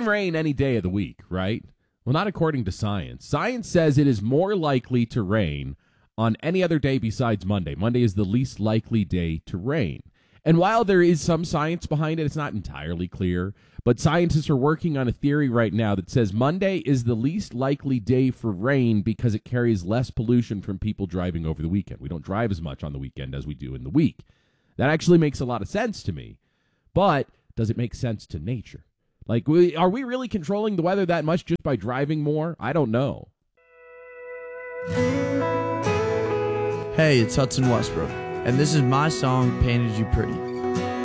can rain any day of the week, right? Well, not according to science. Science says it is more likely to rain on any other day besides Monday. Monday is the least likely day to rain. And while there is some science behind it, it's not entirely clear. But scientists are working on a theory right now that says Monday is the least likely day for rain because it carries less pollution from people driving over the weekend. We don't drive as much on the weekend as we do in the week. That actually makes a lot of sense to me. But does it make sense to nature? Like, are we really controlling the weather that much just by driving more? I don't know. Hey, it's Hudson Westbrook, and this is my song, Painted You Pretty.